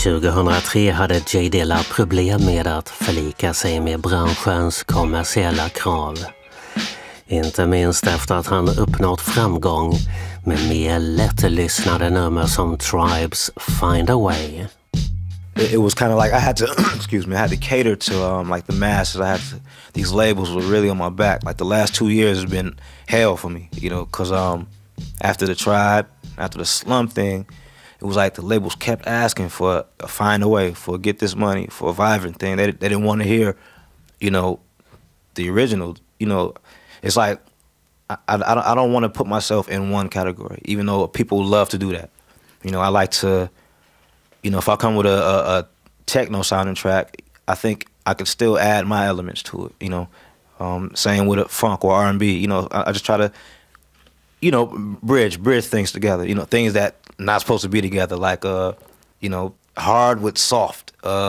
2003 hade J Dilla problem med att förlika sig med branschens kommersiella krav. Inte minst efter att han uppnått framgång med mer lättlyssnade nummer som Tribes Find a Way. It was kind of like I had to, I had to cater to like the masses. These labels were really on my back. Like the last 2 years has been hell for me, you know, because after the Tribe, after the Slum thing, it was like the labels kept asking for a Find a Way, for Get This Money, for a Vibrant thing. They didn't want to hear, you know, the original. You know, it's like I don't want to put myself in one category, even though people love to do that. You know, I like to, you know, if I come with a techno sounding track, I think I could still add my elements to it, you know. Same with a funk or R&B, you know, I just try to, you know, bridge things together, you know, things that not supposed to be together, like, you know, hard with soft,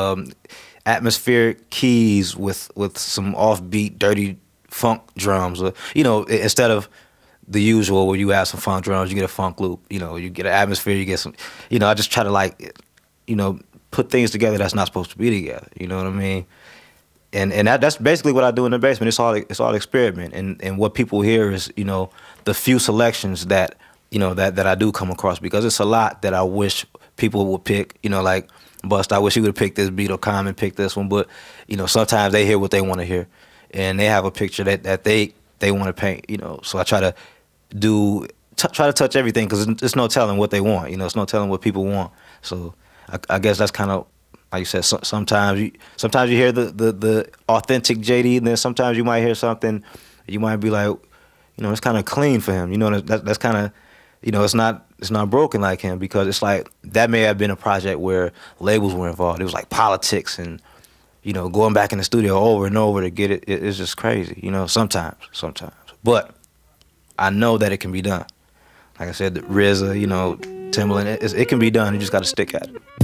atmospheric keys with some offbeat, dirty funk drums, you know, instead of the usual where you add some funk drums, you get a funk loop, you know, you get an atmosphere, you get some, you know, I just try to like, you know, put things together that's not supposed to be together, you know what I mean? And that's basically what I do in the basement. It's all experiment, and what people hear is, you know, the few selections that, you know, that I do come across, because it's a lot that I wish people would pick, you know, like Bust, I wish he would have picked this beat, or Common picked this one, but, you know, sometimes they hear what they want to hear, and they have a picture that they want to paint, you know, so I try to try to touch everything, because it's no telling what they want, you know, it's no telling what people want, so I guess that's kind of, like you said, sometimes you hear the authentic JD, and then sometimes you might hear something, you might be like, you know, it's kind of clean for him, you know, that's kind of, you know, it's not broken like him, because it's like, that may have been a project where labels were involved. It was like politics and, you know, going back in the studio over and over to get it, it's just crazy, you know, sometimes. But I know that it can be done. Like I said, RZA, you know, Timbaland, it can be done, you just got to stick at it.